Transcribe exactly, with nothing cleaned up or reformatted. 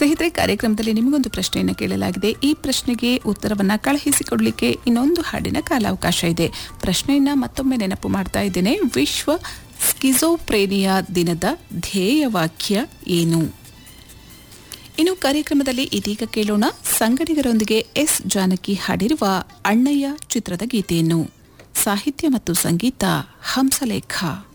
ಸ್ನೇಹಿತರೆ, ಕಾರ್ಯಕ್ರಮದಲ್ಲಿ ನಿಮಗೊಂದು ಪ್ರಶ್ನೆಯನ್ನು ಕೇಳಲಾಗಿದೆ. ಈ ಪ್ರಶ್ನೆಗೆ ಉತ್ತರವನ್ನು ಕಳುಹಿಸಿಕೊಡಲಿಕ್ಕೆ ಇನ್ನೊಂದು ಹಾಡಿನ ಕಾಲಾವಕಾಶ ಇದೆ. ಪ್ರಶ್ನೆಯನ್ನು ಮತ್ತೊಮ್ಮೆ ನೆನಪು ಮಾಡ್ತಾ ಇದ್ದೇನೆ. ವಿಶ್ವ ಸ್ಕಿಜೋಫ್ರೇನಿಯಾ ದಿನದ ಧ್ಯೇಯವಾಕ್ಯ ಏನು? ಇನ್ನು ಕಾರ್ಯಕ್ರಮದಲ್ಲಿ ಇದೀಗ ಕೇಳೋಣ ಸಂಗಡಿಗರೊಂದಿಗೆ ಎಸ್ ಜಾನಕಿ ಹಾಡಿರುವ ಅಣ್ಣಯ್ಯ ಚಿತ್ರದ ಗೀತೆಯನ್ನು. ಸಾಹಿತ್ಯ ಮತ್ತು ಸಂಗೀತ ಹಂಸಲೇಖ.